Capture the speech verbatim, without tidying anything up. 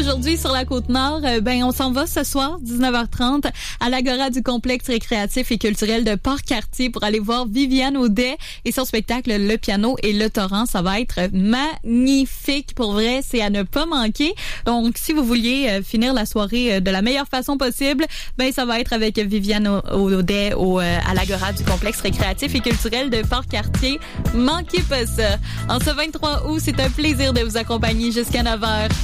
aujourd'hui sur la Côte-Nord, euh, ben on s'en va ce soir, dix-neuf heures trente, à l'Agora du complexe récréatif et culturel de Port-Cartier pour aller voir Viviane Audet et son spectacle Le Piano et le Torrent. Ça va être magnifique. Pour vrai, c'est à ne pas manquer. Donc, si vous vouliez euh, finir la soirée euh, de la meilleure façon possible, ben ça va être avec Viviane Audet au, euh, à l'Agora du complexe récréatif et culturel de Port-Cartier. Manquez pas ça. En ce vingt-trois août, c'est un plaisir de vous accompagner jusqu'à neuf heures.